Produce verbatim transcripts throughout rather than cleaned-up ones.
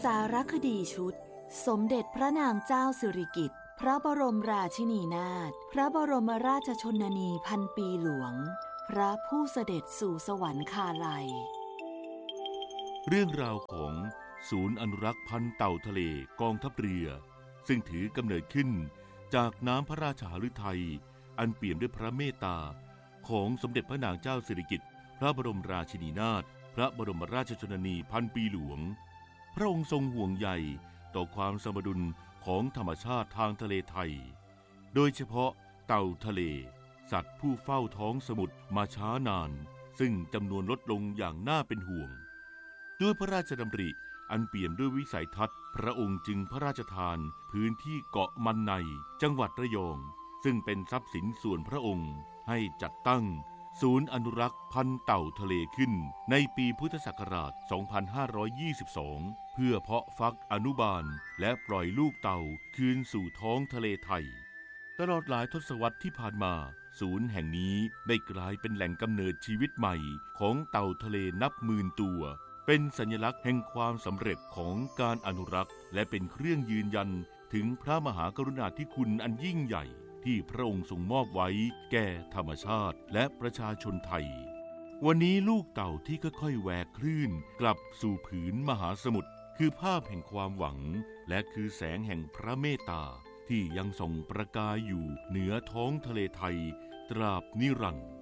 สารคดีชุดสมเด็จพระนางเจ้าสิริกิติ์พระบรมราชินีนาถพระบรมราชชนนีพันปีหลวงพระผู้เสด็จสู่สวรรคาลัยเรื่องราวของศูนย์อนุรักษ์พันธุ์เต่าทะเลกองทัพเรือซึ่งถือกำเนิดขึ้นจากน้ำพระราชหฤทัยอันเปี่ยมด้วยพระเมตตาของสมเด็จพระนางเจ้าสิริกิติ์พระบรมราชินีนาถพระบรมราชชนนีพันปีหลวงพระองค์ทรงห่วงใยต่อความสมดุลของธรรมชาติทางทะเลไทยโดยเฉพาะเต่าทะเลสัตว์ผู้เฝ้าท้องสมุทรมาช้านานซึ่งจำนวนลดลงอย่างน่าเป็นห่วงด้วยพระราชดำริอันเปี่ยมด้วยวิสัยทัศน์พระองค์จึงพระราชทานพื้นที่เกาะมันในจังหวัดระยองซึ่งเป็นทรัพย์สินส่วนพระองค์ให้จัดตั้งศูนย์อนุรักษ์พันธุ์เต่าทะเลขึ้นในปีพุทธศักราช สองพันห้าร้อยยี่สิบสอง เพื่อเพาะฟักอนุบาลและปล่อยลูกเต่าคืนสู่ท้องทะเลไทยตลอดหลายทศวรรษที่ผ่านมาศูนย์แห่งนี้ได้กลายเป็นแหล่งกำเนิดชีวิตใหม่ของเต่าทะเลนับหมื่นตัวเป็นสัญลักษณ์แห่งความสำเร็จของการอนุรักษ์และเป็นเครื่องยืนยันถึงพระมหากรุณาธิคุณอันยิ่งใหญ่ที่พระองค์ทรงมอบไว้แก่ธรรมชาติและประชาชนไทยวันนี้ลูกเต่าที่ค่อยๆแหวกคลื่นกลับสู่ผืนมหาสมุทรคือภาพแห่งความหวังและคือแสงแห่งพระเมตตาที่ยังส่องประกายอยู่เหนือท้องทะเลไทยตราบนิรันดร์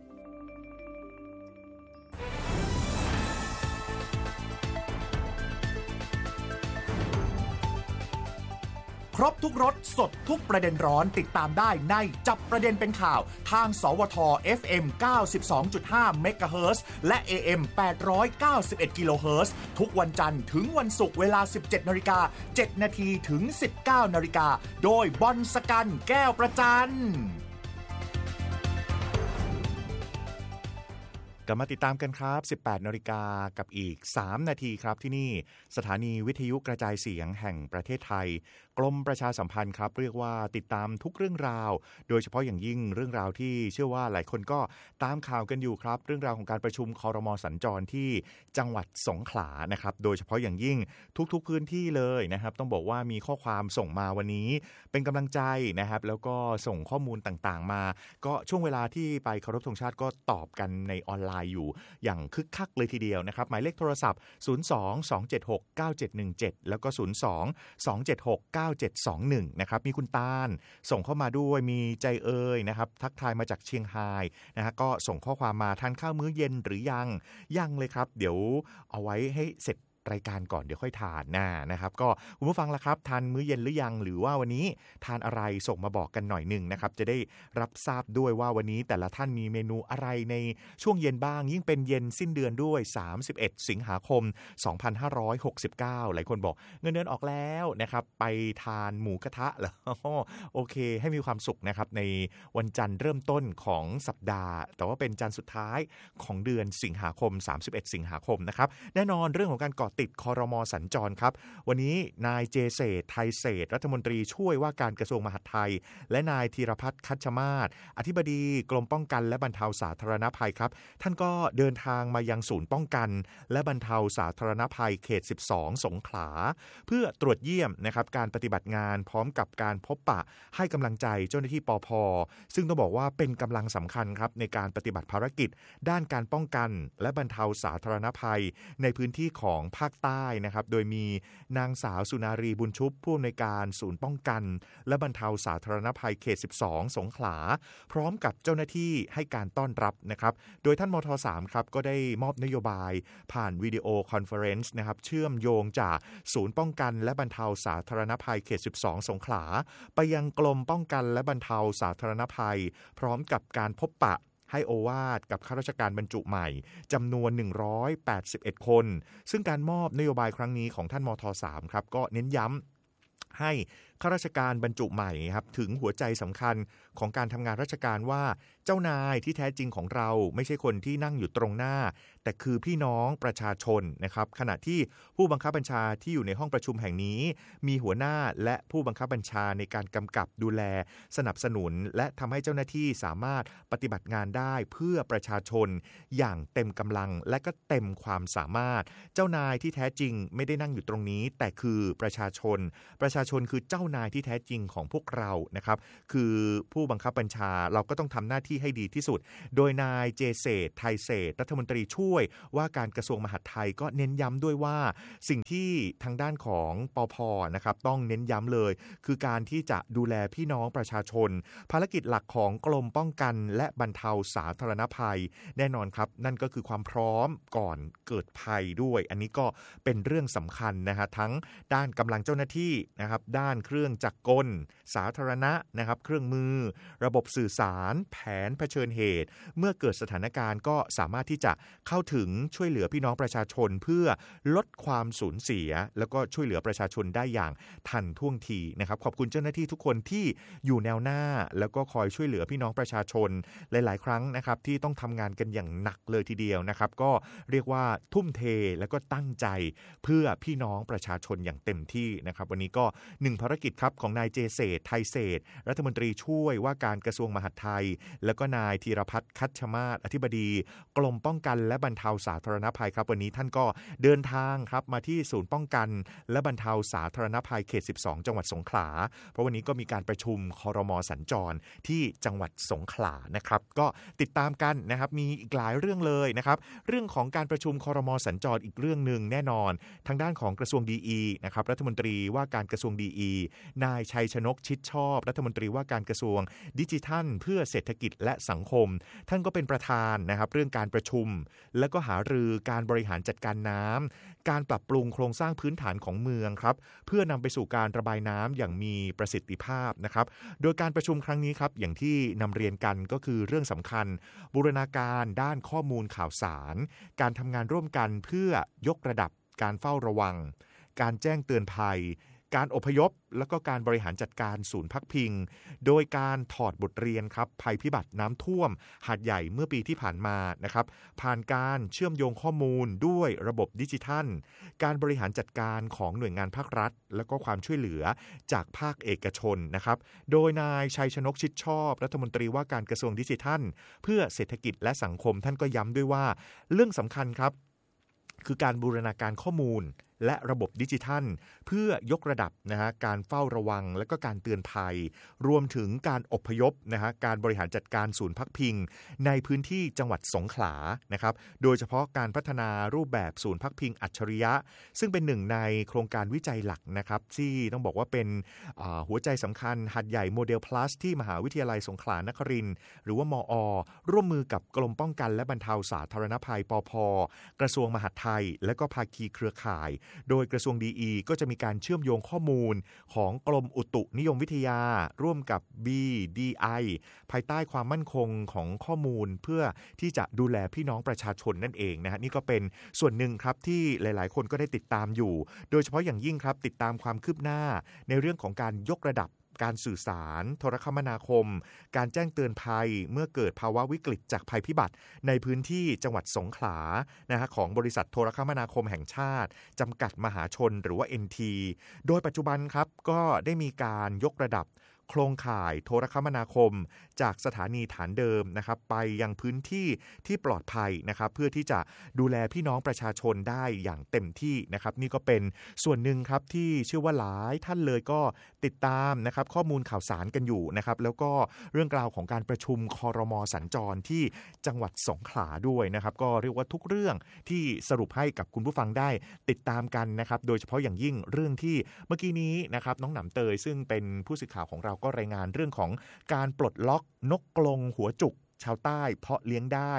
ครบทุกรสสดทุกประเด็นร้อนติดตามได้ในจับประเด็นเป็นข่าวทางสวท เอฟ เอ็ม เก้าสิบสองจุดห้า เมกะเฮิรตซ์และ เอ เอ็ม แปดร้อยเก้าสิบเอ็ด กิโลเฮิรตซ์ทุกวันจันทร์ถึงวันศุกร์เวลา สิบเจ็ดนาฬิกาเจ็ดนาทีถึง สิบเก้านาฬิกาโดยบอลสกันแก้วประจันกลับมาติดตามกันครับ สิบแปดนาฬิกากับอีกสามนาทีครับที่นี่สถานีวิทยุกระจายเสียงแห่งประเทศไทยกรมประชาสัมพันธ์ครับเรียกว่าติดตามทุกเรื่องราวโดยเฉพาะอย่างยิ่งเรื่องราวที่เชื่อว่าหลายคนก็ตามข่าวกันอยู่ครับเรื่องราวของการประชุมครม.สัญจรที่จังหวัดสงขลานะครับโดยเฉพาะอย่างยิ่งทุกๆพื้นที่เลยนะครับต้องบอกว่ามีข้อความส่งมาวันนี้เป็นกำลังใจนะครับแล้วก็ส่งข้อมูลต่างๆมาก็ช่วงเวลาที่ไปเคารพธงชาติก็ตอบกันในออนไลน์อยู่อย่างคึกคักเลยทีเดียวนะครับหมายเลขโทรศัพท์ศูนย์ สอง สอง เจ็ด หก เก้า เจ็ด หนึ่ง เจ็ดแล้วก็ศูนย์ สอง สอง เจ็ด หก เก้า เจ็ด สอง หนึ่งนะครับมีคุณตาลส่งเข้ามาด้วยมีใจเอ่ยนะครับทักทายมาจากเชียงรายนะฮะก็ส่งข้อความมาทานข้าวมื้อเย็นหรือยังยังเลยครับเดี๋ยวเอาไว้ให้เสร็จรายการก่อนเดี๋ยวค่อยทานนะนะครับก็คุณผู้ฟังล่ะครับทานมื้อเย็นหรือยังหรือว่าวันนี้ทานอะไรส่งมาบอกกันหน่อยนึงนะครับจะได้รับทราบด้วยว่าวันนี้แต่ละท่านมีเมนูอะไรในช่วงเย็นบ้างยิ่งเป็นเย็นสิ้นเดือนด้วยสามสิบเอ็ดสิงหาคมสองพันห้าร้อยหกสิบเก้าหลายคนบอกเงินเดือนออกแล้วนะครับไปทานหมูกระทะเหรอโอเคให้มีความสุขนะครับในวันจันทร์เริ่มต้นของสัปดาห์แต่ว่าเป็นจันทร์สุดท้ายของเดือนสิงหาคมสามสิบเอ็ดสิงหาคมนะครับแน่นอนเรื่องของการก่อติดครม.สัญจรครับวันนี้นายเจเศรษฐ์ไทยเศรษฐ์รัฐมนตรีช่วยว่าการกระทรวงมหาดไทยและนายธีรพัฒน์คัชมาศอธิบดีกรมป้องกันและบรรเทาสาธารณภัยครับท่านก็เดินทางมายังศูนย์ป้องกันและบรรเทาสาธารณภัยเขตสิบสองสงขลาเพื่อตรวจเยี่ยมนะครับการปฏิบัติงานพร้อมกับการพบปะให้กำลังใจเจ้าหน้าที่ปภ.ซึ่งต้องบอกว่าเป็นกำลังสำคัญครับในการปฏิบัติภารกิจด้านการป้องกันและบรรเทาสาธารณภัยในพื้นที่ของภาคใต้นะครับโดยมีนางสาวสุนารีบุญชุบผู้อำนวยการศูนย์ป้องกันและบรรเทาสาธารณภัยเขตสิบสองสงขลาพร้อมกับเจ้าหน้าที่ให้การต้อนรับนะครับโดยท่านมท.สามครับก็ได้มอบนโยบายผ่านวิดีโอคอนเฟอเรนซ์นะครับเชื่อมโยงจากศูนย์ป้องกันและบรรเทาสาธารณภัยเขตสิบสองสงขลาไปยังกรมป้องกันและบรรเทาสาธารณภัยพร้อมกับการพบปะให้โอวาทกับข้าราชการบรรจุใหม่จำนวนหนึ่งร้อยแปดสิบเอ็ดคนซึ่งการมอบนโยบายครั้งนี้ของท่านมท.สามครับก็เน้นย้ำให้ข้าราชการบรรจุใหม่ครับถึงหัวใจสำคัญของการทำงานราชการว่าเจ้านายที่แท้จริงของเราไม่ใช่คนที่นั่งอยู่ตรงหน้าแต่คือพี่น้องประชาชนนะครับขณะที่ผู้บังคับบัญชาที่อยู่ในห้องประชุมแห่งนี้มีหัวหน้าและผู้บังคับบัญชาในการกำกับดูแลสนับสนุนและทำให้เจ้าหน้าที่สามารถปฏิบัติงานได้เพื่อประชาชนอย่างเต็มกำลังและก็เต็มความสามารถเจ้านายที่แท้จริงไม่ได้นั่งอยู่ตรงนี้แต่คือประชาชนประชาชนคือเจ้านายที่แท้จริงของพวกเรานะครับคือผู้บังคับบัญชาเราก็ต้องทำหน้าที่ให้ดีที่สุดโดยนายเจเศรษฐ์ไทยเศรษฐ์รัฐมนตรีช่วยว่าการกระทรวงมหาดไทยก็เน้นย้ำด้วยว่าสิ่งที่ทางด้านของปภ.นะครับต้องเน้นย้ำเลยคือการที่จะดูแลพี่น้องประชาชนภารกิจหลักของกรมป้องกันและบรรเทาสาธารณภัยแน่นอนครับนั่นก็คือความพร้อมก่อนเกิดภัยด้วยอันนี้ก็เป็นเรื่องสำคัญนะฮะทั้งด้านกำลังเจ้าหน้าที่นะครับด้านเครื่องจักรกลสาธารณะนะครับเครื่องมือระบบสื่อสารแผนเผชิญเหตุเมื่อเกิดสถานการณ์ก็สามารถที่จะเข้าถึงช่วยเหลือพี่น้องประชาชนเพื่อลดความสูญเสียแล้วก็ช่วยเหลือประชาชนได้อย่างทันท่วงทีนะครับขอบคุณเจ้าหน้าที่ทุกคนที่อยู่แนวหน้าแล้วก็คอยช่วยเหลือพี่น้องประชาชนหลายๆครั้งนะครับที่ต้องทำงานกันอย่างหนักเลยทีเดียวนะครับก็เรียกว่าทุ่มเทแล้วก็ตั้งใจเพื่อพี่น้องประชาชนอย่างเต็มที่นะครับวันนี้ก็หนึ่งภารกิจครับของนายเจเศรษฐ์ไทยเศรษฐ์รัฐมนตรีช่วยว่าการกระทรวงมหาดไทยแล้วก็นายธีรพัฒน์คัชชมาศอธิบดีกรมป้องกันและบรรเทาสาธารณภัยครับวันนี้ท่านก็เดินทางครับมาที่ศูนย์ป้องกันและบรรเทาสาธารณภัยเขตสิบสองจังหวัดสงขลาเพราะวันนี้ก็มีการประชุมครม.สัญจรที่จังหวัดสงขลานะครับก็ติดตามกันนะครับมีอีกหลายเรื่องเลยนะครับเรื่องของการประชุมครม.สัญจรอีกเรื่องนึงแน่นอนทางด้านของกระทรวงดีอีนะครับรัฐมนตรีว่าการกระทรวงดีอีนายชัยชนกชิดชอบรัฐมนตรีว่าการกระทรวงดิจิทัลเพื่อเศรษฐกิจและสังคมท่านก็เป็นประธานนะครับเรื่องการประชุมและก็หารือการบริหารจัดการน้ำการปรับปรุงโครงสร้างพื้นฐานของเมืองครับเพื่อนำไปสู่การระบายน้ำอย่างมีประสิทธิภาพนะครับโดยการประชุมครั้งนี้ครับอย่างที่นำเรียนกันก็คือเรื่องสำคัญบูรณาการด้านข้อมูลข่าวสารการทำงานร่วมกันเพื่อยกระดับการเฝ้าระวังการแจ้งเตือนภัยการอพยพและก็การบริหารจัดการศูนย์พักพิงโดยการถอดบทเรียนครับภัยพิบัติน้ำท่วมหาดใหญ่เมื่อปีที่ผ่านมานะครับผ่านการเชื่อมโยงข้อมูลด้วยระบบดิจิทัลการบริหารจัดการของหน่วยงานภาครัฐและก็ความช่วยเหลือจากภาคเอกชนนะครับโดยนายชัยชนกชิดชอบรัฐมนตรีว่าการกระทรวงดิจิทัลเพื่อเศรษฐกิจและสังคมท่านก็ย้ำด้วยว่าเรื่องสำคัญครับคือการบูรณาการข้อมูลและระบบดิจิทัลเพื่อยกระดับนะฮะการเฝ้าระวังและก็การเตือนภัยรวมถึงการอพยพนะฮะการบริหารจัดการศูนย์พักพิงในพื้นที่จังหวัดสงขลานะครับโดยเฉพาะการพัฒนารูปแบบศูนย์พักพิงอัจฉริยะซึ่งเป็นหนึ่งในโครงการวิจัยหลักนะครับที่ต้องบอกว่าเป็นหัวใจสำคัญหาดใหญ่โมเดล plus ที่มหาวิทยาลัยสงขลานครินทร์หรือว่ามอ.ร่วมมือกับกรมป้องกันและบรรเทาสาธารณภัยปภ.กระทรวงมหาดไทยและก็ภาคีเครือข่ายโดยกระทรวงดีอีก็จะมีการเชื่อมโยงข้อมูลของกรมอุตุนิยมวิทยาร่วมกับ บี ดี ไอ ภายใต้ความมั่นคงของข้อมูลเพื่อที่จะดูแลพี่น้องประชาชนนั่นเองนะฮะนี่ก็เป็นส่วนหนึ่งครับที่หลายๆคนก็ได้ติดตามอยู่โดยเฉพาะอย่างยิ่งครับติดตามความคืบหน้าในเรื่องของการยกระดับการสื่อสารโทรคมนาคมการแจ้งเตือนภัยเมื่อเกิดภาวะวิกฤตจากภัยพิบัติในพื้นที่จังหวัดสงขลานะฮะของบริษัทโทรคมนาคมแห่งชาติจำกัดมหาชนหรือว่า เอ็น ที โดยปัจจุบันครับก็ได้มีการยกระดับโครงข่ายโทรคมนาคมจากสถานีฐานเดิมนะครับไปยังพื้นที่ที่ปลอดภัยนะครับเพื่อที่จะดูแลพี่น้องประชาชนได้อย่างเต็มที่นะครับนี่ก็เป็นส่วนหนึ่งครับที่เชื่อว่าหลายท่านเลยก็ติดตามนะครับข้อมูลข่าวสารกันอยู่นะครับแล้วก็เรื่องราวของการประชุมครม.สัญจรที่จังหวัดสงขลาด้วยนะครับก็เรียกว่าทุกเรื่องที่สรุปให้กับคุณผู้ฟังได้ติดตามกันนะครับโดยเฉพาะอย่างยิ่งเรื่องที่เมื่อกี้นี้นะครับน้องหนำเตยซึ่งเป็นผู้สื่อข่าวของเราก็รายงานเรื่องของการปลดล็อกนกกรงหัวจุกชาวใต้เพาะเลี้ยงได้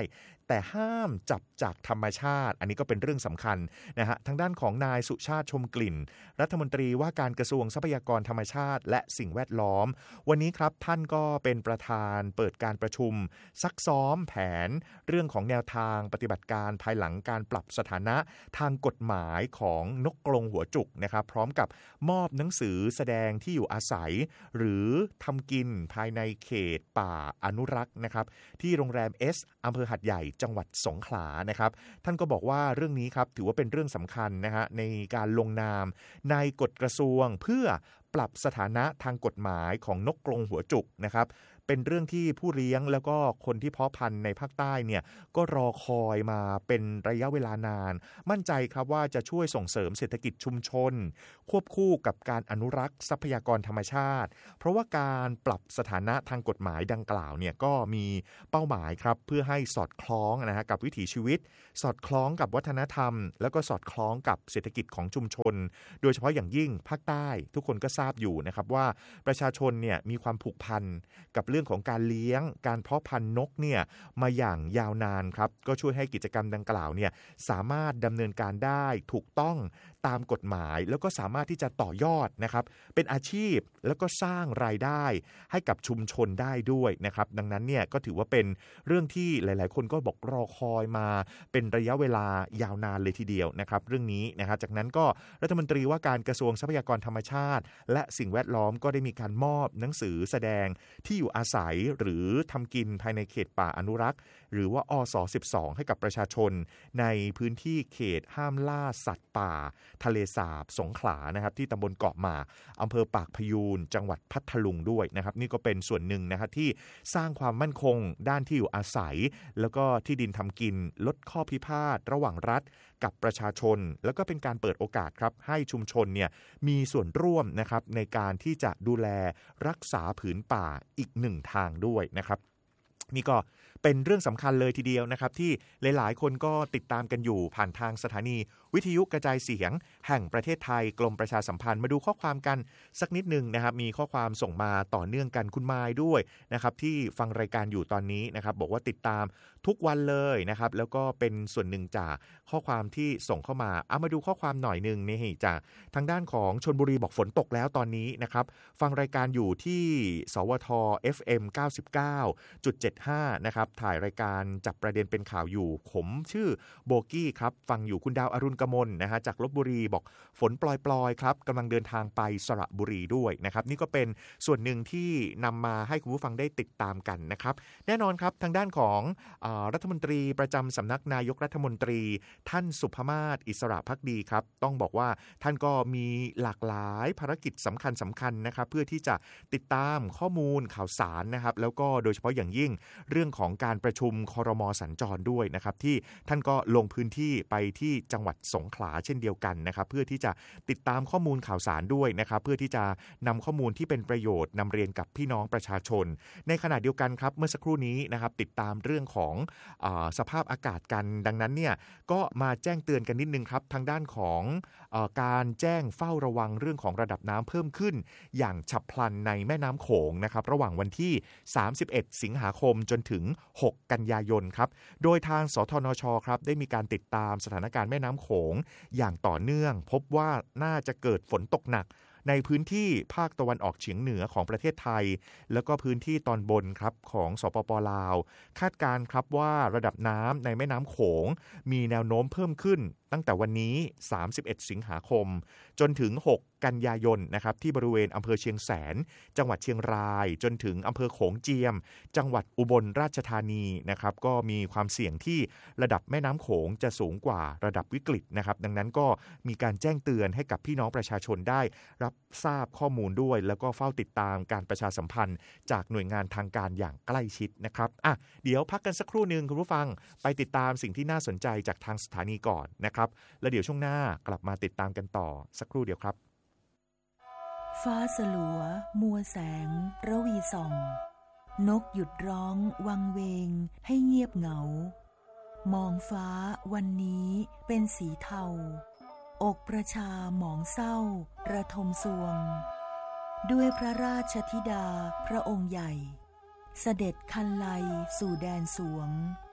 แต่ห้ามจับจากธรรมชาติอันนี้ก็เป็นเรื่องสำคัญนะฮะทางด้านของนายสุชาติชมกลิ่นรัฐมนตรีว่าการกระทรวงทรัพยากรธรรมชาติและสิ่งแวดล้อมวันนี้ครับท่านก็เป็นประธานเปิดการประชุมซักซ้อมแผนเรื่องของแนวทางปฏิบัติการภายหลังการปรับสถานะทางกฎหมายของนกกรงหัวจุกนะครับพร้อมกับมอบหนังสือแสดงที่อยู่อาศัยหรือทำกินภายในเขตป่าอนุรักษ์นะครับที่โรงแรม S อำเภอหัดใหญ่จังหวัดสงขลานะครับท่านก็บอกว่าเรื่องนี้ครับถือว่าเป็นเรื่องสำคัญนะฮะในการลงนามในกฎกระทรวงเพื่อปรับสถานะทางกฎหมายของนกกรงหัวจุกนะครับเป็นเรื่องที่ผู้เลี้ยงแล้วก็คนที่เพาะพันธุ์ในภาคใต้เนี่ยก็รอคอยมาเป็นระยะเวลานานมั่นใจครับว่าจะช่วยส่งเสริมเศรษฐกิจชุมชนควบคู่กับการอนุรักษ์ทรัพยากรธรรมชาติเพราะว่าการปรับสถานะทางกฎหมายดังกล่าวเนี่ยก็มีเป้าหมายครับเพื่อให้สอดคล้องนะฮะกับวิถีชีวิตสอดคล้องกับวัฒนธรรมแล้วก็สอดคล้องกับเศรษฐกิจของชุมชนโดยเฉพาะอย่างยิ่งภาคใต้ทุกคนก็ทราบอยู่นะครับว่าประชาชนเนี่ยมีความผูกพันกับเรื่องของการเลี้ยงการเพาะพันธุ์นกเนี่ยมาอย่างยาวนานครับก็ช่วยให้กิจกรรมดังกล่าวเนี่ยสามารถดำเนินการได้ถูกต้องตามกฎหมายแล้วก็สามารถที่จะต่อยอดนะครับเป็นอาชีพแล้วก็สร้างรายได้ให้กับชุมชนได้ด้วยนะครับดังนั้นเนี่ยก็ถือว่าเป็นเรื่องที่หลายๆคนก็บอกรอคอยมาเป็นระยะเวลายาวนานเลยทีเดียวนะครับเรื่องนี้นะครับจากนั้นก็รัฐมนตรีว่าการกระทรวงทรัพยากรธรรมชาติและสิ่งแวดล้อมก็ได้มีการมอบหนังสือแสดงที่อยู่อาศัยหรือทำกินภายในเขตป่าอนุรักษ์หรือว่าอสสิบสองให้กับประชาชนในพื้นที่เขตห้ามล่าสัตว์ป่าทะเลสาบสงขลานะครับที่ตำบลเกาะหมากอำเภอปากพยูนจังหวัดพัทลุงด้วยนะครับนี่ก็เป็นส่วนหนึ่งนะครับที่สร้างความมั่นคงด้านที่อยู่อาศัยแล้วก็ที่ดินทำกินลดข้อพิพาทระหว่างรัฐกับประชาชนแล้วก็เป็นการเปิดโอกาสครับให้ชุมชนเนี่ยมีส่วนร่วมนะครับในการที่จะดูแลรักษาผืนป่าอีกหนึ่งทางด้วยนะครับนี่ก็เป็นเรื่องสำคัญเลยทีเดียวนะครับที่หลายๆคนก็ติดตามกันอยู่ผ่านทางสถานีวิทยุกระจายเสียงแห่งประเทศไทยกรมประชาสัมพันธ์มาดูข้อความกันสักนิดนึงนะครับมีข้อความส่งมาต่อเนื่องกันคุณมายด้วยนะครับที่ฟังรายการอยู่ตอนนี้นะครับบอกว่าติดตามทุกวันเลยนะครับแล้วก็เป็นส่วนหนึ่งจากข้อความที่ส่งเข้ามาเอามาดูข้อความหน่อยนึงนี่จากทางด้านของชลบุรีบอกฝนตกแล้วตอนนี้นะครับฟังรายการอยู่ที่สวท เอฟ เอ็ม เก้าสิบเก้าจุดเจ็ดห้า นะครับถ่ายรายการจับประเด็นเป็นข่าวอยู่ผมชื่อโบกี้ครับฟังอยู่คุณดาวอรุณกมลนะฮะจากลพบุรีบอกฝนปลอยๆครับกำลังเดินทางไปสระบุรีด้วยนะครับนี่ก็เป็นส่วนหนึ่งที่นำมาให้คุณผู้ฟังได้ติดตามกันนะครับแน่นอนครับทางด้านของเอ่อรัฐมนตรีประจำสำนักนายกรัฐมนตรีท่านสุภมาศอิสระภักดีครับต้องบอกว่าท่านก็มีหลากหลายภารกิจสำคัญสำคัญนะครับเพื่อที่จะติดตามข้อมูลข่าวสารนะครับแล้วก็โดยเฉพาะอย่างยิ่งเรื่องของการประชุมครม.สัญจรด้วยนะครับที่ท่านก็ลงพื้นที่ไปที่จังหวัดสงขลาเช่นเดียวกันนะครับเพื่อที่จะติดตามข้อมูลข่าวสารด้วยนะครับเพื่อที่จะนำข้อมูลที่เป็นประโยชน์นำเรียนกับพี่น้องประชาชนในขณะเดียวกันครับเมื่อสักครู่นี้นะครับติดตามเรื่องของเอ่อสภาพอากาศกันดังนั้นเนี่ยก็มาแจ้งเตือนกันนิดนึงครับทางด้านของเอ่อการแจ้งเฝ้าระวังเรื่องของระดับน้ำเพิ่มขึ้นอย่างฉับพลันในแม่น้ำโขงนะครับระหว่างวันที่สามสิบเอ็ดสิงหาคมจนถึงหกกันยายนครับโดยทางสทนชครับได้มีการติดตามสถานการณ์แม่น้ำโขงอย่างต่อเนื่องพบว่าน่าจะเกิดฝนตกหนักในพื้นที่ภาคตะวันออกเฉียงเหนือของประเทศไทยแล้วก็พื้นที่ตอนบนครับของสปป.ลาวคาดการณ์ครับว่าระดับน้ำในแม่น้ำโขงมีแนวโน้มเพิ่มขึ้นตั้งแต่วันนี้สามสิบเอ็ดสิงหาคมจนถึงหกกันยายนนะครับที่บริเวณอำเภอเชียงแสนจังหวัดเชียงรายจนถึงอำเภอโขงเจียมจังหวัดอุบลราชธานีนะครับก็มีความเสี่ยงที่ระดับแม่น้ำโขงจะสูงกว่าระดับวิกฤตนะครับดังนั้นก็มีการแจ้งเตือนให้กับพี่น้องประชาชนได้รับทราบข้อมูลด้วยแล้วก็เฝ้าติดตามการประชาสัมพันธ์จากหน่วยงานทางการอย่างใกล้ชิดนะครับอ่ะเดี๋ยวพักกันสักครู่นึงคุณผู้ฟังไปติดตามสิ่งที่น่าสนใจจากทางสถานีก่อนนะครับแล้วเดี๋ยวช่วงหน้ากลับมาติดตามกันต่อสักครู่เดียวครับฟ้าสลัวมัวแสงระวีส่องนกหยุดร้องวังเวงให้เงียบเหงามองฟ้าวันนี้เป็นสีเทาอกประชาหมองเศร้าระทมสวงด้วยพระราชธิดาพระองค์ใหญ่เสด็จคันไลสู่แดนสวง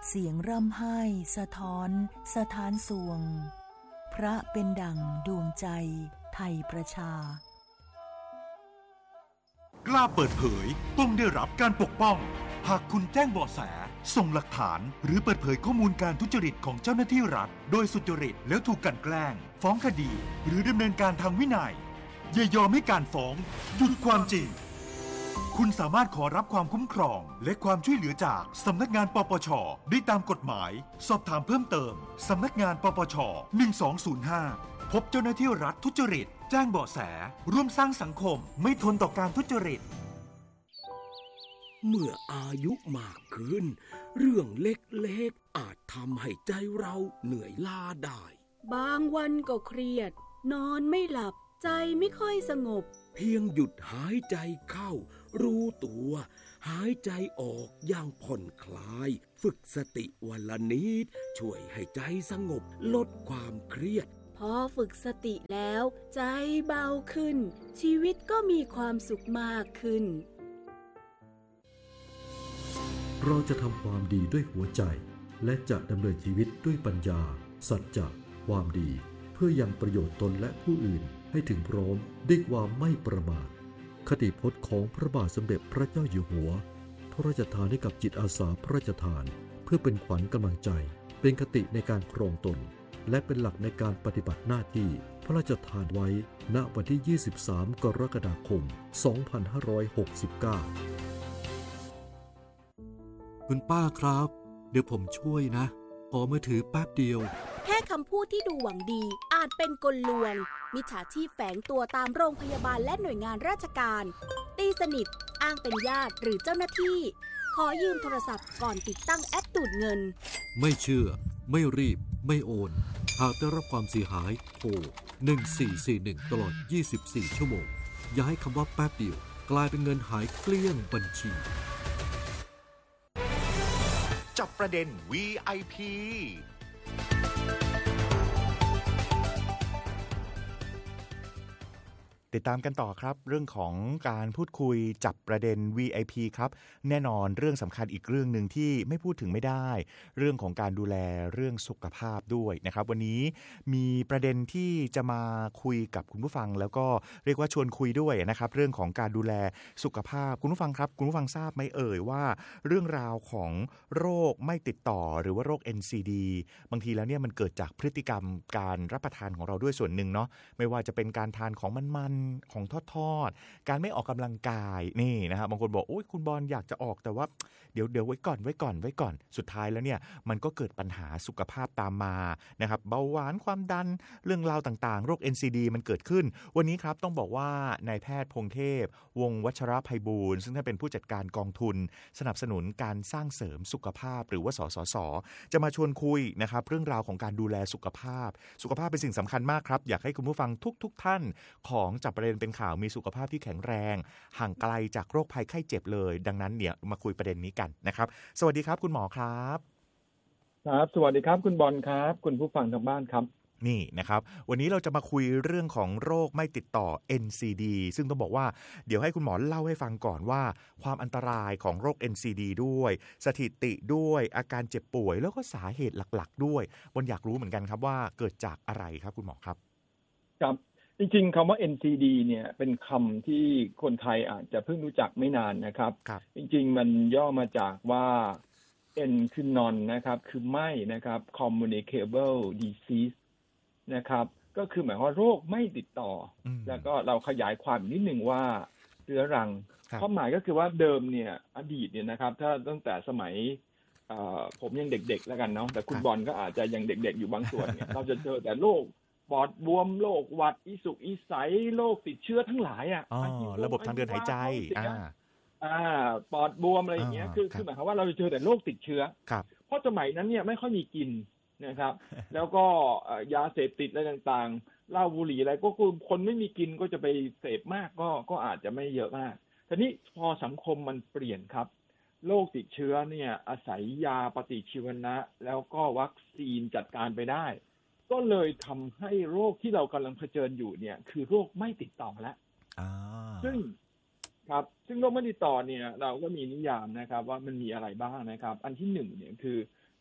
เสียงร่ำไห้สะท้อนสถานสวงพระเป็นดั่งดวงใจไทยประชากล้าเปิดเผยต้องได้รับการปกป้องหากคุณแจ้งเบาะแสส่งหลักฐานหรือเปิดเผยข้อมูลการทุจริตของเจ้าหน้าที่รัฐโดยสุจริตแล้วถูกกลั่นแกล้งฟ้องคดีหรือดำเนินการทางวินัยอย่ายอมให้การฟ้องหยุดความจริงคุณสามารถขอรับความคุ้มครองและความช่วยเหลือจากสำนักงานปปช.ได้ตามกฎหมายสอบถามเพิ่มเติมสำนักงานปปช.หนึ่งสองศูนย์ห้าพบเจ้าหน้าที่รัฐทุจริตแจ้งเบาะแสร่วมสร้างสังคมไม่ทนต่อการทุจริตเมื่ออายุมากขึ้นเรื่องเล็กๆอาจทำให้ใจเราเหนื่อยล้าได้บางวันก็เครียดนอนไม่หลับใจไม่ค่อยสงบเพียงหยุดหายใจเข้ารู้ตัวหายใจออกอย่างผ่อนคลายฝึกสติวันละนิดช่วยให้ใจสงบลดความเครียดพอฝึกสติแล้วใจเบาขึ้นชีวิตก็มีความสุขมากขึ้นเราจะทำความดีด้วยหัวใจและจะดำเนินชีวิตด้วยปัญญาสัจจะความดีเพื่อยังประโยชน์ตนและผู้อื่นให้ถึงพร้อมด้วยความไม่ประมาทคติพจน์ของพระบาทสมเด็จพระเจ้าอยู่หัวพระราชทานให้กับจิตอาสาพระราชทานเพื่อเป็นขวัญกำลังใจเป็นคติในการครองตนและเป็นหลักในการปฏิบัติหน้าที่พระราชทานไว้ณวันที่ยี่สิบสามกรกฎาคมสองพันห้าร้อยหกสิบเก้าคุณป้าครับเดี๋ยวผมช่วยนะขอมือถือแป๊บเดียวแค่คำพูดที่ดูหวังดีอาจเป็นกลลวงมิจฉาชีพแฝงตัวตามโรงพยาบาลและหน่วยงานราชการตีสนิทอ้างเป็นญาติหรือเจ้าหน้าที่ขอยืมโทรศัพท์ก่อนติดตั้งแอปดูดเงินไม่เชื่อไม่รีบไม่โอนหากได้รับความเสียหายโทรหนึ่งสี่สี่หนึ่งตลอดยี่สิบสี่ชั่วโมงอย่าให้คำว่าแป๊บเดียวกลายเป็นเงินหายเกลี้ยงบัญชีจับประเด็น วี ไอ พี ติดตามกันต่อครับเรื่องของการพูดคุยจับประเด็น วี ไอ พี ครับแน่นอนเรื่องสำคัญอีกเรื่องหนึ่งที่ไม่พูดถึงไม่ได้เรื่องของการดูแลเรื่องสุขภาพด้วยนะครับวันนี้มีประเด็นที่จะมาคุยกับคุณผู้ฟังแล้วก็เรียกว่าชวนคุยด้วยนะครับเรื่องของการดูแลสุขภาพคุณผู้ฟังครับคุณผู้ฟังทราบไหมเอ่ยว่าเรื่องราวของโรคไม่ติดต่อหรือว่าโรค เอ็น ซี ดี บางทีแล้วเนี่ยมันเกิดจากพฤติกรรมการรับประทานของเราด้วยส่วนหนึ่งเนาะไม่ว่าจะเป็นการทานของมันๆของทอดๆการไม่ออกกำลังกายนี่นะครับบางคนบอกโอ้ยคุณบอลอยากจะออกแต่ว่าเดี๋ยวเดี๋ยวไว้ก่อนไว้ก่อนไว้ก่อนสุดท้ายแล้วเนี่ยมันก็เกิดปัญหาสุขภาพตามมานะครับเบาหวานความดันเรื่องราวต่างๆโรค เอ็น ซี ดี มันเกิดขึ้นวันนี้ครับต้องบอกว่านายแพทย์พงเทพวงศ์วัชรไพบูลย์ซึ่งท่านเป็นผู้จัดการกองทุนสนับสนุนการสร้างเสริมสุขภาพหรือว่าสสส.จะมาชวนคุยนะครับเรื่องราวของการดูแลสุขภาพสุขภาพเป็นสิ่งสำคัญมากครับอยากให้คุณผู้ฟังทุกๆท่านของจับประเด็นเป็นข่าวมีสุขภาพที่แข็งแรงห่างไกลจากโรคภัยไข้เจ็บเลยดังนั้นเนี่ยมาคุยประเด็นนี้กันนะครับสวัสดีครับคุณหมอครับครับสวัสดีครับคุณบอลครับคุณผู้ฟังทางบ้านครับนี่นะครับวันนี้เราจะมาคุยเรื่องของโรคไม่ติดต่อ เอ็น ซี ดี ซึ่งต้องบอกว่าเดี๋ยวให้คุณหมอเล่าให้ฟังก่อนว่าความอันตรายของโรค เอ็น ซี ดี ด้วยสถิติด้วยอาการเจ็บป่วยแล้วก็สาเหตุหลักๆด้วยบนอยากรู้เหมือนกันครับว่าเกิดจากอะไรครับคุณหมอครับครับจริงๆคำว่า เอ็น ซี ดี เนี่ยเป็นคำที่คนไทยอาจจะเพิ่งรู้จักไม่นานนะครับจริงๆมันย่อมาจากว่า N คือ non นะครับคือไม่นะครับ communicable disease นะครับก็คือหมายว่าโรคไม่ติดต่อแล้วก็เราขยายความนิดนึงว่าเรื้อรังความหมายก็คือว่าเดิมเนี่ยอดีตเนี่ยนะครับถ้าตั้งแต่สมัยผมยังเด็กๆแล้วกันเนาะแต่คุณบอลก็อาจจะยังเด็กๆอยู่บางส่วนเนี่ยเราจะเจอแต่โรคปอดบวมโรคหวัดอีสุกอีใสโรคติดเชื้อทั้งหลายอ่ะระบบทางเดินหายใจอ่าอ่าปอดบวมอะไรอย่างเงี้ยคือคือหมายความว่าเราจะเจอแต่โรคติดเชื้อเพราะสมัยนั้นเนี่ยไม่ค่อยมีกินนะครับแล้วก็ยาเสพติดอะไรต่างๆเหล้าบุหรี่อะไรก็คือคนไม่มีกินก็จะไปเสพมากก็ก็อาจจะไม่เยอะมากทีนี้พอสังคมมันเปลี่ยนครับโรคติดเชื้อเนี่ยอาศัยยาปฏิชีวนะแล้วก็วัคซีนจัดการไปได้ก็เลยทำให้โรคที่เรากำลังเผชิญอยู่เนี่ยคือโรคไม่ติดต่อแล้วซึ่งครับซึ่งโรคไม่ติดต่อเนี่ยเราก็มีนิยามนะครับว่ามันมีอะไรบ้างนะครับอันที่หนึ่งเนี่ยคือ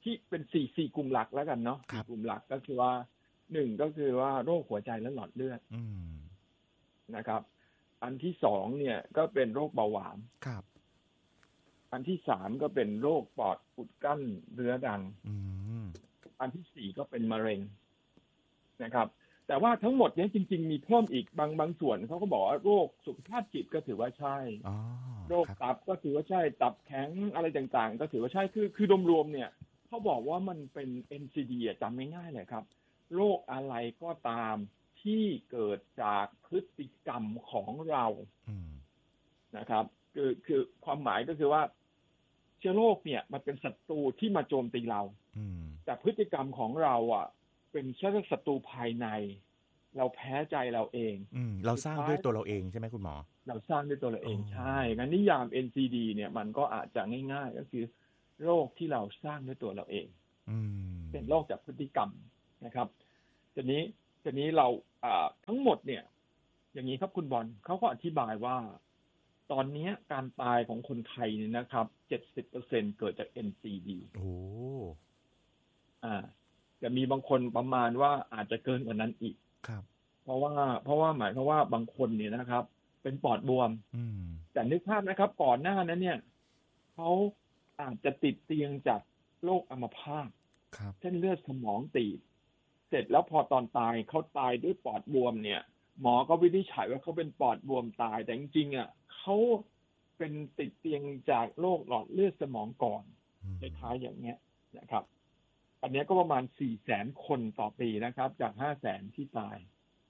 ที่เป็นสี่สี่กลุ่มหลักแล้วกันเนาะสี่กลุ่มหลักก็คือว่าหนึ่งก็คือว่าโรคหัวใจและหลอดเลือดนะครับอันที่สองเนี่ยก็เป็นโรคเบาหวานครับอันที่สามก็เป็นโรคปอดอุดกั้นเรื้อรังอันที่สี่ก็เป็นมะเร็งนะครับแต่ว่าทั้งหมดนี้จริงๆมีเพิ่มอีกบางบางส่วนเขาก็บอกว่าโรคสุขภาพจิตก็ถือว่าใช่โรคตับก็ถือว่าใช่ตับแข็งอะไรต่างๆก็ถือว่าใช่คือคือรวมๆเนี่ยเขาบอกว่ามันเป็น เอ็น ซี ดี อ่ะจำง่ายๆเลยครับโรคอะไรก็ตามที่เกิดจากพฤติกรรมของเรานะครับคือคือความหมายก็คือว่าเชื้อโรคเนี่ยมันเป็นศัตรูที่มาโจมตีเราแต่พฤติกรรมของเราอ่ะเป็นแค่ศัตรูภายในเราแพ้ใจเราเองอืมเราสร้างด้วยตัวเราเองใช่ไหมคุณหมอเราสร้างด้วยตัวเราเองใช่งั้นนิยาม เอ็น ซี ดี เนี่ยมันก็อาจจะง่ายๆก็คือโรคที่เราสร้างด้วยตัวเราเองเป็นโรคจากพฤติกรรมนะครับทีนี้ทีนี้เราอ่าทั้งหมดเนี่ยอย่างนี้ครับคุณบอลเขาก็อธิบายว่าตอนนี้การตายของคนไทยเนี่ยนะครับ เจ็ดสิบเปอร์เซ็นต์ เกิดจาก เอ็น ซี ดีโอ้อ่าจะมีบางคนประมาณว่าอาจจะเกินกว่านั้นอีกครับเพราะว่าเพราะว่าหมายความว่าบางคนเนี่ยนะครับเป็นปอดบวมแต่นึกภาพนะครับก่อนหน้านั้นเนี่ยเขาอาจจะติดเตียงจากโรคอัมพาตเส้นเลือดสมองตีบเสร็จแล้วพอตอนตายเขาตายด้วยปอดบวมเนี่ยหมอก็วินิจฉัยว่าเขาเป็นปอดบวมตายแต่จริงๆอ่ะเขาเป็นติดเตียงจากโรคหลอดเลือดสมองก่อนคล้ายๆอย่างเงี้ยนะครับอันนี้ก็ประมาณ สี่แสน คนต่อปีนะครับจาก ห้าแสน ที่ตาย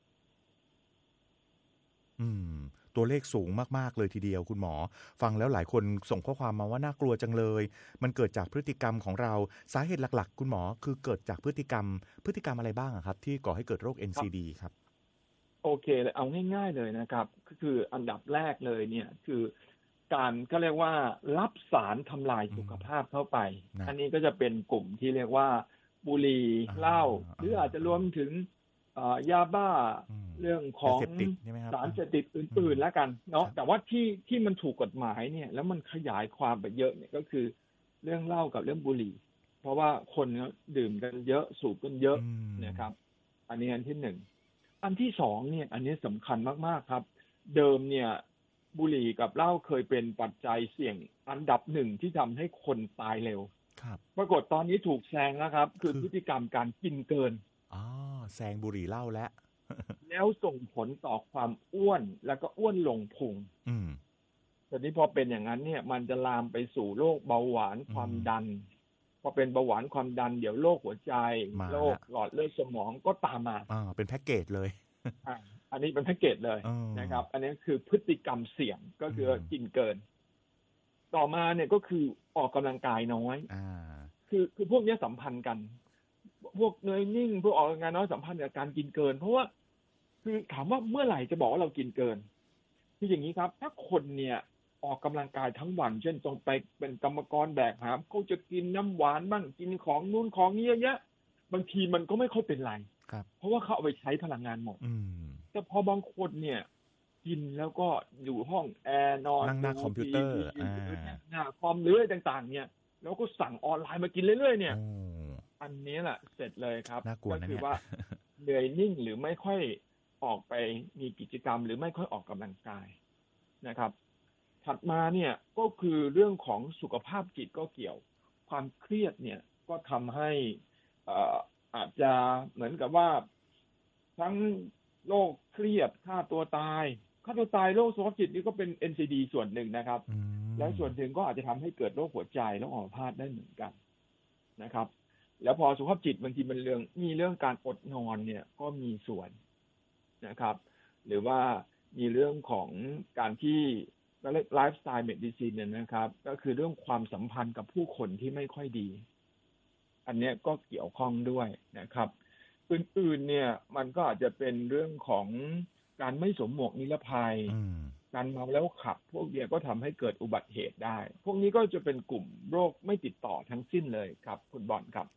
อืมตัวเลขสูงมากๆเลยทีเดียวคุณหมอฟังแล้วหลายคนส่งข้อความมาว่าน่ากลัวจังเลยมันเกิดจากพฤติกรรมของเราสาเหตุหลักๆคุณหมอคือเกิดจากพฤติกรรมพฤติกรรมอะไรบ้างครับที่ก่อให้เกิดโรค เอ็น ซี ดี ครับโอเคเลยเอาง่ายๆเลยนะครับก็คืออันดับแรกเลยเนี่ยคือการก็เรียกว่ารับสารทำลายสุขภาพเข้าไปอันนี้ก็จะเป็นกลุ่มที่เรียกว่าบุหรี่เหล้าหรืออาจจะรวมถึงยาบ้าเรื่องของสารเสพติดอื่นๆแล้วกันเนาะแต่ว่าที่ที่มันถูกกฎหมายเนี่ยแล้วมันขยายความไปเยอะเนี่ยก็คือเรื่องเหล้ากับเรื่องบุหรี่เพราะว่าคนดื่มกันเยอะสูบกันเยอะนะครับอันนี้อันที่หนึ่งอันที่สองเนี่ยอันนี้สำคัญมากๆครับเดิมเนี่ยบุหรี่กับเหล้าเคยเป็นปัจจัยเสี่ยงอันดับหนึ่งที่ทำให้คนตายเร็วปรากฏตอนนี้ถูกแซงแล้วครับคือพฤติกรรมการกินเกินอ๋อแซงบุหรี่เหล้าแล้วแล้วส่งผลต่อความอ้วนแล้วก็อ้วนลงพุงตอนนี้พอเป็นอย่างนั้นเนี่ยมันจะลามไปสู่โรคเบาหวานความดันพอเป็นเบาหวานความดันเดี๋ยวโรคหัวใจโรคหลอดเลือดสมองก็ตามมาอ่าเป็นแพ็กเกจเลยอ่าอันนี้เป็นแพ็กเกจเลยนะครับอันนี้คือพฤติกรรมเสี่ยงก็คือกินเกินต่อมาเนี่ยก็คือออกกำลังกายน้อยคือคือพวกนี้สัมพันธ์กันพวกเนยนิ่งพวกออกกำลังกายน้อยสัมพันธ์กับการกินเกินเพราะว่าคือถามว่าเมื่อไหร่จะบอกว่าเรากินเกินคืออย่างนี้ครับถ้าคนเนี่ยออกกำลังกายทั้งวันเช่นต้องไปเป็นกรรมกรแบกหามเขาจะกินน้ำหวานบ้างกินของนู้นของนี้เยอะแยะบางทีมันก็ไม่ค่อยเป็นไรเพราะว่าเขาเอาไปใช้พลังงานหมดแต่พอบางคนเนี่ยกินแล้วก็อยู่ห้องแอร์นอนนั่งหน้าคอมพิวเตอร์หน้าคอมหรืออะไรต่างๆเนี่ยแล้วก็สั่งออนไลน์มากินเรื่อยๆเนี่ยอันนี้แหละเสร็จเลยครับก็คือว่าเหนื่อยนิ่งหรือไม่ค่อยออกไปมีกิจกรรมหรือไม่ค่อยออกกำลังกายนะครับถัดมาเนี่ยก็คือเรื่องของสุขภาพจิตก็เกี่ยวความเครียดเนี่ยก็ทำให้อ่าอาจจะเหมือนกับว่าทั้งโรคเครียดฆ่าตัวตายฆ่าตัวตายโรคสุขภาพจิตนี่ก็เป็น เอ็น ซี ดี ส่วนหนึ่งนะครับแล้วส่วนหนึ่งก็อาจจะทำให้เกิดโรคหัวใจโรคอัมพาตได้เหมือนกันนะครับแล้วพอสุขภาพจิตบางทีมันเรื่องมีเรื่องการอดนอนเนี่ยก็มีส่วนนะครับหรือว่ามีเรื่องของการที่ไลฟ์สไตล์เมดิซินเนี่ยนะครับก็คือเรื่องความสัมพันธ์กับผู้คนที่ไม่ค่อยดีอันนี้ก็เกี่ยวข้องด้วยนะครับอื่นๆเนี่ยมันก็อาจจะเป็นเรื่องของการไม่สวมหมวกนิรภัยการเมาแล้วขับพวกเนี้ยก็ทำให้เกิดอุบัติเหตุได้พวกนี้ก็จะเป็นกลุ่มโรคไม่ติดต่อทั้งสิ้นเลยครับคุณบอลครับครับ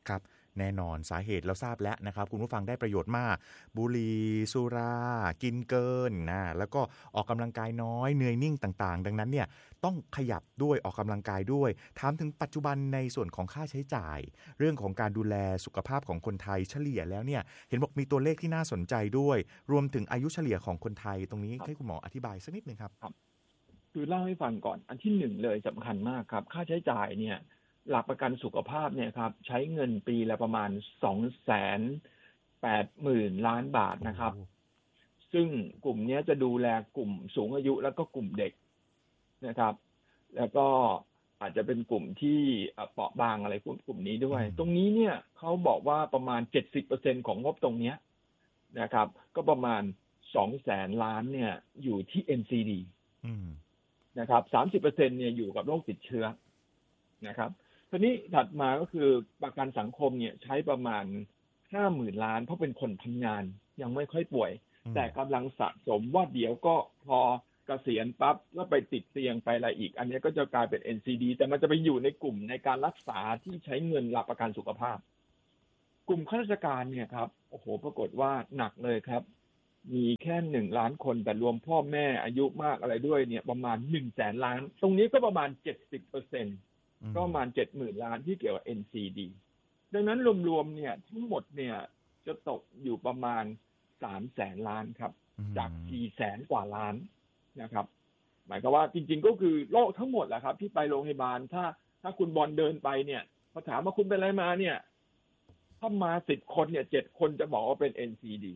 แน่นอนสาเหตุเราทราบแล้วนะครับคุณผู้ฟังได้ประโยชน์มากบุหรี่สุรากินเกินนะแล้วก็ออกกำลังกายน้อยเหนื่อยนิ่งต่างๆดังนั้นเนี่ยต้องขยับด้วยออกกำลังกายด้วยถามถึงปัจจุบันในส่วนของค่าใช้จ่ายเรื่องของการดูแลสุขภาพของคนไทยเฉลี่ยแล้วเนี่ยเห็นบอกมีตัวเลขที่น่าสนใจด้วยรวมถึงอายุเฉลี่ยของคนไทยตรงนี้ให้คุณหมออธิบายสักนิดนึงครับคือเล่าให้ฟังก่อนอันที่หนึ่งเลยสำคัญมากครับค่าใช้จ่ายเนี่ยหลักประกันสุขภาพเนี่ยครับใช้เงินปีละประมาณสองแสนแปดหมื่นล้านบาทนะครับซึ่งกลุ่มนี้จะดูแลกลุ่มสูงอายุแล้วก็กลุ่มเด็กนะครับแล้วก็อาจจะเป็นกลุ่มที่เปราะบางอะไรพวกกลุ่มนี้ด้วยตรงนี้เนี่ยเขาบอกว่าประมาณ เจ็ดสิบเปอร์เซ็นต์ ของงบตรงนี้นะครับก็ประมาณสองแสนล้านเนี่ยอยู่ที่ เอ็น ซี ดี นะครับ สามสิบเปอร์เซ็นต์ เนี่ยอยู่กับโรคติดเชื้อนะครับทีนี้ถัดมาก็คือประกันสังคมเนี่ยใช้ประมาณ ห้าหมื่น ล้านเพราะเป็นคนทำงานยังไม่ค่อยป่วยแต่กำลังสะสมว่าเดี๋ยวก็พอเกษียณปั๊บก็ไปติดเตียงไปอะไรอีกอันนี้ก็จะกลายเป็น เอ็น ซี ดี แต่มันจะไปอยู่ในกลุ่มในการรักษาที่ใช้เงินหลักประกันสุขภาพกลุ่มข้าราชการเนี่ยครับโอ้โหปรากฏว่าหนักเลยครับมีแค่หนึ่งล้านคนแต่รวมพ่อแม่อายุมากอะไรด้วยเนี่ยประมาณหนึ่งแสนล้านตรงนี้ก็ประมาณ เจ็ดสิบเปอร์เซ็นต์ ก็ประมาณ เจ็ดหมื่น ล้านที่เกี่ยวกับ เอ็น ซี ดี ดังนั้นรวมๆเนี่ยทั้งหมดเนี่ยจะตกอยู่ประมาณสามแสนล้านครับจากสี่แสนกว่าล้านนะครับหมายความว่าจริงๆก็คือโรคทั้งหมดแหละครับที่ไปโรงพยาบาลถ้าถ้าคุณบอลเดินไปเนี่ยพอถามว่าคุณเป็นอะไรมาเนี่ยถ้ามาสิบคนเนี่ยเจ็ดคนจะบอกว่าเป็น เอ็น ซี ดี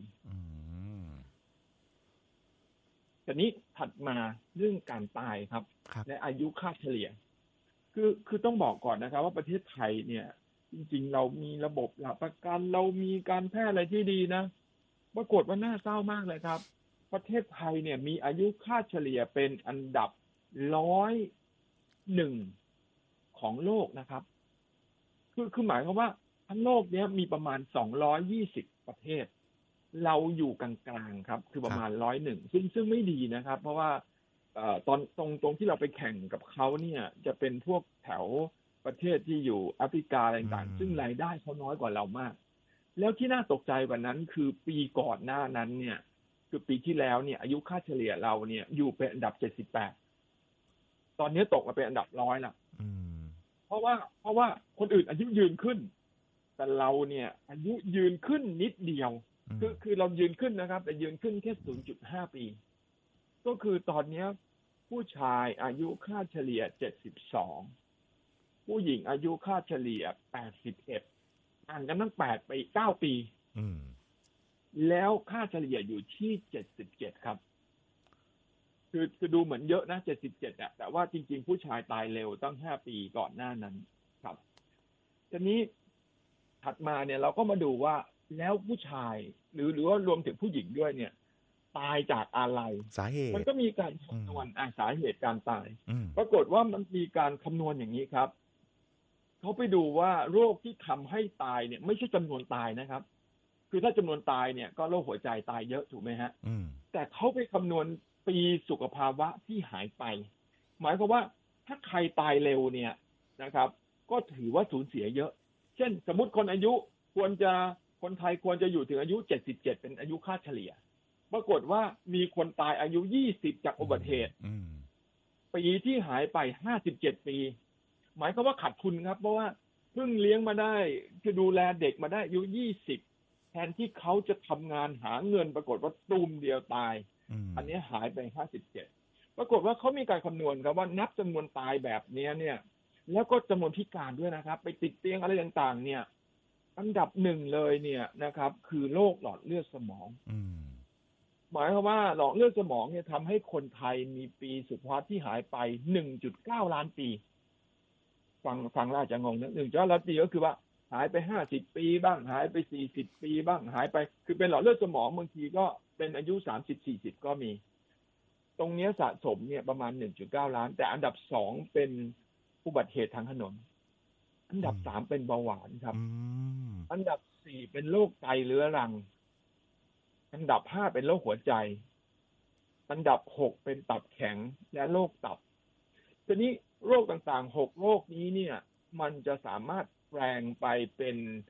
ทีนี้ถัดมาเรื่องการตายครับและอายุค่าเฉลี่ยคือคือต้องบอกก่อนนะครับว่าประเทศไทยเนี่ยจริงๆเรามีระบบหลักประกันเรามีการแพทย์อะไรที่ดีนะปรากฏว่าน่าเศร้ามากเลยครับประเทศไทยเนี่ยมีอายุค่าเฉลี่ยเป็นอันดับร้อยหนึ่งของโลกนะครับคือคือหมายความว่าทั้งโลกเนี้ยมีประมาณสองร้อยยี่สิบประเทศเราอยู่กลางๆครับคือประมาณร้อยหนึ่งซึ่งซึ่งไม่ดีนะครับเพราะว่าเอ่อตอนตรงตรงที่เราไปแข่งกับเขาเนี่ยจะเป็นพวกแถวประเทศที่อยู่แอฟริกาอะไรต่างๆซึ่งรายได้เขาน้อยกว่าเรามากแล้วที่น่าตกใจกว่านั้นคือปีก่อนหน้านั้นเนี่ยคือปีที่แล้วเนี่ยอายุค่าเฉลี่ยเราเนี่ยอยู่เป็นอันดับเจ็ดสิบแปดตอนนี้ตกมาเป็นอันดับร้อยละเพราะว่าเพราะว่าคนอื่นอายุยืนขึ้นแต่เราเนี่ยอายุยืนขึ้นนิดเดียวคือคือเรายืนขึ้นนะครับแต่ยืนขึ้นแค่ ศูนย์จุดห้า ปีก็คือตอนนี้ผู้ชายอายุค่าเฉลี่ยเจ็ดสิบสองผู้หญิงอายุค่าเฉลี่ยแปดสิบเอ็ดห่างกันตั้งแปดปีเก้าปีแล้วค่าเฉลี่ยอยู่ที่เจ็ดสิบเจ็ดครับคือคือดูเหมือนเยอะนะเจ็ดสิบเจ็ดอ่ะแต่ว่าจริงๆผู้ชายตายเร็วตั้งห้าปีก่อนหน้านั้นครับทีนี้ถัดมาเนี่ยเราก็มาดูว่าแล้วผู้ชายหรือหรือว่ารวมถึงผู้หญิงด้วยเนี่ยตายจากอะไรสาเหตุมันก็มีการคำนวณสาเหตุการตายปรากฏว่ามันมีการคำนวณอย่างนี้ครับเขาไปดูว่าโรคที่ทำให้ตายเนี่ยไม่ใช่จำนวนตายนะครับคือถ้าจำนวนตายเนี่ยก็โรคหัวใจตายเยอะถูกไหมฮะแต่เขาไปคำนวณปีสุขภาวะที่หายไปหมายความว่าถ้าใครตายเร็วเนี่ยนะครับก็ถือว่าสูญเสียเยอะเช่นสมมุติคนอายุควรจะคนไทยควรจะอยู่ถึงอายุเจ็ดสิบเจ็ดเป็นอายุค่าเฉลี่ยปรากฏว่ามีคนตายอายุยี่สิบจากอุบัติเหตุปีที่หายไปห้าสิบเจ็ดปีหมายความว่าขาดทุนครับเพราะว่าเพิ่งเลี้ยงมาได้จะดูแลเด็กมาได้อายุยี่สิบแทนที่เขาจะทำงานหาเงินปรากฏว่าตูมเดียวตายอันนี้หายไปห้าสิบเจ็ดปรากฏว่าเขามีการคำนวณครับว่านับจำนวนตายแบบนี้เนี่ยแล้วก็จำนวนพิการด้วยนะครับไปติดเตียงอะไรต่างๆเนี่ยอันดับหนึ่งเลยเนี่ยนะครับคือโรคหลอดเลือดสมองหมายความว่าหลอดเลือดสมองเนี่ยทำให้คนไทยมีปีสุขภาพที่หายไป หนึ่งจุดเก้า ล้านปีฟังฟังแล้วอาจจะงงนะ หนึ่งจุดเก้า ล้านปีก็คือว่าหายไปห้าสิบปีบ้างหายไปสี่สิบปีบ้างหายไปคือเป็นหลอดเลือดสมองบางทีก็เป็นอายุสามสิบ สี่สิบก็มีตรงนี้สะสมเนี่ยประมาณ หนึ่งจุดเก้า ล้านแต่อันดับสองเป็นอุบัติเหตุทางถนนอันดับสามเป็นเบาหวานครับอันดับสี่เป็นโรคไตเรื้อรังอันดับห้าเป็นโรคหัวใจอันดับหกเป็นตับแข็งและโรคตับทีนี้โรคต่างๆหกโรคนี้เนี่ยมันจะสามารถแปลงไปเป็น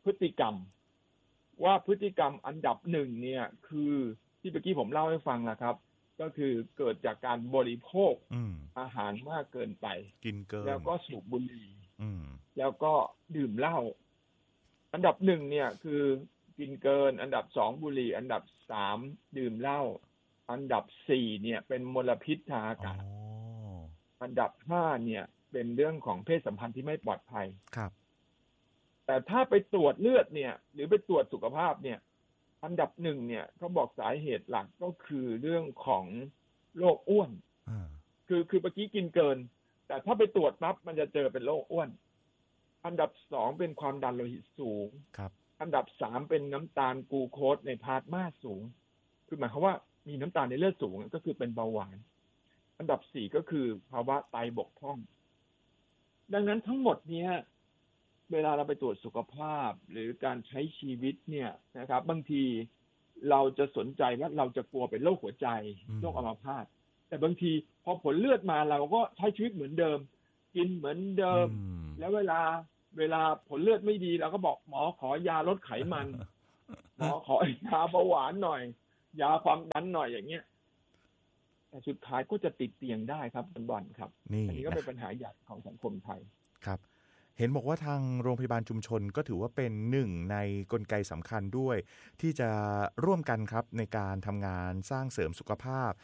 พฤติกรรมว่าพฤติกรรมอันดับหนึ่งเนี่ยคือที่เมื่อกี้ผมเล่าให้ฟังนะครับ ก็คือเกิดจากการบริโภคอาหารมากเกินไปกินเกินแล้วก็สูบบุหรี่แล้วก็ดื่มเหล้าอันดับหนึ่งเนี่ยคือกินเกินอันดับสองบุหรี่อันดับสามดื่มเหล้าอันดับสี่เนี่ยเป็นมลพิษทางอากาศอันดับห้าเนี่ยเป็นเรื่องของเพศสัมพันธ์ที่ไม่ปลอดภัยครับแต่ถ้าไปตรวจเลือดเนี่ยหรือไปตรวจสุขภาพเนี่ยอันดับหนึ่งเนี่ยเขาบอกสาเหตุหลักก็คือเรื่องของโรคอ้วนคือคือเมื่อกี้กินเกินแต่ถ้าไปตรวจปั๊บมันจะเจอเป็นโรคอ้วนอันดับสองเป็นความดันโลหิตสูงครับอันดับสามเป็นน้ำตาลกลูโคสในพลาสมาสูงคือหมายความว่ามีน้ำตาลในเลือดสูงก็คือเป็นเบาหวานอันดับสี่ก็คือภาวะไตบกพร่องดังนั้นทั้งหมดเนี้ยเวลาเราไปตรวจสุขภาพหรือการใช้ชีวิตเนี่ยนะครับบางทีเราจะสนใจว่าเราจะกลัวเป็นโรคหัวใจโรคอัมพาตแต่บางทีพอผลเลือดมาเราก็ใช้ชีวิตเหมือนเดิมกินเหมือนเดิมแล้วเวลาเวลาผลเลือดไม่ดีเราก็บอกหมอขอยาลดไขมันหมอขอยาเบาหวานหน่อยยาความดันหน่อยอย่างเงี้ยแต่สุดท้ายก็จะติดเตียงได้ครับคุณบอลครับอันนี้ก็เป็นปัญหาใหญ่ของสังคมไทยครับเห็นบอกว่าทางโรงพยาบาลชุมชนก็ถือว่าเป็นหนึ่งในกลไกสำคัญด้วยที่จะร่วมกันครับในการทำงานสร้างเสริมสุขภาพ